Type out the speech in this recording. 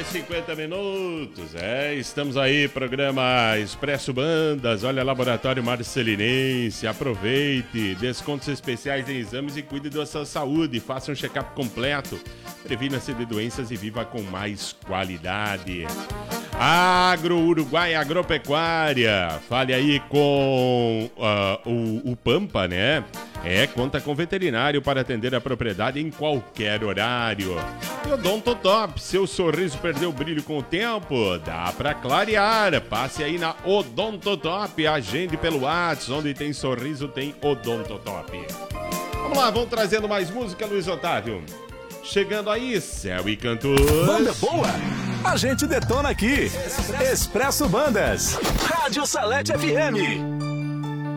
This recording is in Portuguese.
mais 50 minutos. Estamos aí, programa Expresso Bandas. Olha, Laboratório Marcelinense. Aproveite, descontos especiais em exames e cuide da sua saúde. Faça um check-up completo. Previna-se de doenças e viva com mais qualidade. Agro Uruguai Agropecuária. Fale aí com o Pampa, né? Conta com veterinário para atender a propriedade em qualquer horário. E Odontotop, seu sorriso perdeu o brilho com o tempo? Dá pra clarear. Passe aí na Odontotop, agende pelo WhatsApp, onde tem sorriso tem Odontotop. Vamos lá, vamos trazendo mais música, Luiz Otávio. Chegando aí, Céu e Cantos. Banda boa, a gente detona aqui. Expresso Bandas, Rádio Salete FM.